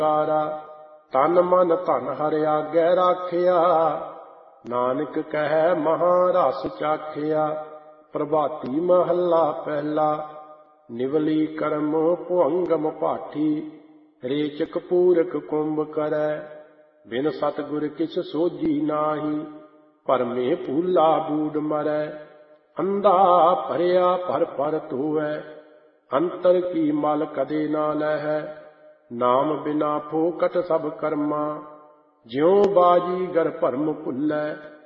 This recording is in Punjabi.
ਤਨ ਮਨ ਧਨ ਹਰਿ ਆਗੈ ਰਾਖਿਆ। ਨਾਨਕ ਕਹਿ ਮਹਾਂ ਰਸ ਚਾਖਿਆ। ਪ੍ਰਭਾਤੀ ਮਹੱਲਾ ਪਹਿਲਾ। ਨਿਵਲੀ ਕਰਮ ਭੁਅੰਗਮ ਭਾਠੀ। ਰੇਚਕ ਪੂਰਕ ਕੁੰਭ ਕਰੈ। ਬਿਨ ਸਤਿਗੁਰ ਕਿਛ ਸੋਝੀ ਨਾਹੀ। ਭਰਮੇ ਭੂਲਾ ਬੂਡ ਮਰੈ। ਅੰਧਾ ਭਰਿਆ ਭਰ ਭਰ ਧੋਵੈ। ਅੰਤਰ ਕੀ ਮਲ ਕਦੇ ਨਾ ਲਹੈ। ਨਾਮ ਬਿਨਾ ਫੋਕਟ ਸਭ ਕਰਮਾ। ਜਿਉ ਬਾਜੀ ਗਰ ਭਰਮ ਭੁੱਲੈ।